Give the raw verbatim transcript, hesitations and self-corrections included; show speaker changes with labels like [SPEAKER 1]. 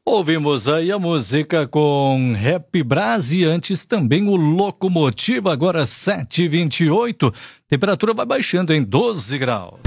[SPEAKER 1] Ouvimos aí a música com Rap Brás e antes também o Locomotiva, agora sete e vinte e oito. Temperatura vai baixando em doze graus.